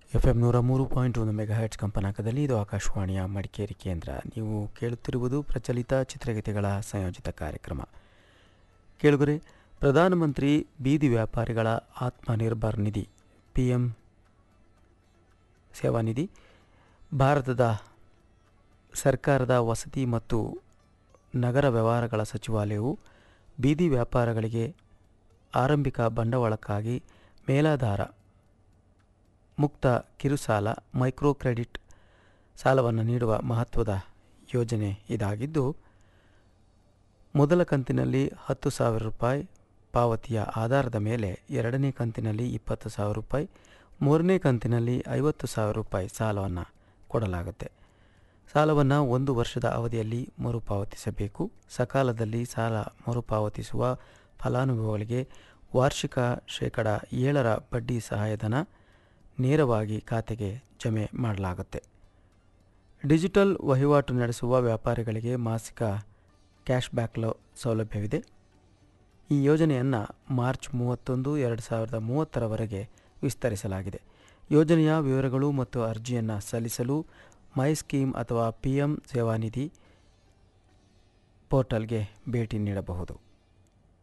FM 103.1 ಮೆಗಾಹೆರ್ಟ್ಸ್ ಕಂಪನಾಂಕದಲ್ಲಿ ಇದು ಆಕಾಶವಾಣಿಯ ಮಡಿಕೇರಿ ಕೇಂದ್ರ. ನೀವು ಕೇಳುತ್ತಿರುವುದು ಪ್ರಚಲಿತ ಚಿತ್ರಗೀತೆಗಳ ಸಂಯೋಜಿತ ಕಾರ್ಯಕ್ರಮ. ಕೇಳುಗರೆ, ಪ್ರಧಾನಮಂತ್ರಿ ಬೀದಿ ವ್ಯಾಪಾರಿಗಳ ಆತ್ಮನಿರ್ಭರ್ ನಿಧಿ PM ಸೇವಾ ನಿಧಿ ಭಾರತದ ಸರ್ಕಾರದ ವಸತಿ ಮತ್ತು ನಗರ ವ್ಯವಹಾರಗಳ ಸಚಿವಾಲಯವು ಬೀದಿ ವ್ಯಾಪಾರಗಳಿಗೆ ಆರಂಭಿಕ ಬಂಡವಾಳಕ್ಕಾಗಿ ಮೇಲಾಧಾರ ಮುಕ್ತ ಕಿರುಸಾಲ ಮೈಕ್ರೋ ಕ್ರೆಡಿಟ್ ಸಾಲವನ್ನು ನೀಡುವ ಮಹತ್ವದ ಯೋಜನೆ ಇದಾಗಿದ್ದು, ಮೊದಲ ಕಂತಿನಲ್ಲಿ 10,000 ರೂಪಾಯಿ ಪಾವತಿಯ ಆಧಾರದ ಮೇಲೆ ಎರಡನೇ ಕಂತಿನಲ್ಲಿ 20,000 ರೂಪಾಯಿ, ಮೂರನೇ ಕಂತಿನಲ್ಲಿ 50,000 ರೂಪಾಯಿ ಸಾಲವನ್ನು ಕೊಡಲಾಗುತ್ತೆ. ಸಾಲವನ್ನು 1 ವರ್ಷದ ಅವಧಿಯಲ್ಲಿ ಮರುಪಾವತಿಸಬೇಕು. ಸಕಾಲದಲ್ಲಿ ಸಾಲ ಮರುಪಾವತಿಸುವ ಫಲಾನುಭವಿಗಳಿಗೆ ವಾರ್ಷಿಕ ಶೇಕಡ 7 ಬಡ್ಡಿ ಸಹಾಯಧನ ನೇರವಾಗಿ ಖಾತೆಗೆ ಜಮೆ ಮಾಡಲಾಗುತ್ತೆ. ಡಿಜಿಟಲ್ ವಹಿವಾಟು ನಡೆಸುವ ವ್ಯಾಪಾರಿಗಳಿಗೆ ಮಾಸಿಕ ಕ್ಯಾಶ್ಬ್ಯಾಕ್ ಸೌಲಭ್ಯವಿದೆ. ಈ ಯೋಜನೆಯನ್ನು ಮಾರ್ಚ್ 31, 2030ರವರೆಗೆ ವಿಸ್ತರಿಸಲಾಗಿದೆ. ಯೋಜನೆಯ ವಿವರಗಳು ಮತ್ತು ಅರ್ಜಿಯನ್ನು ಸಲ್ಲಿಸಲು ಮೈ ಸ್ಕೀಮ್ ಅಥವಾ PM ಸೇವಾನಿಧಿ ಪೋರ್ಟಲ್ಗೆ ಭೇಟಿ ನೀಡಬಹುದು.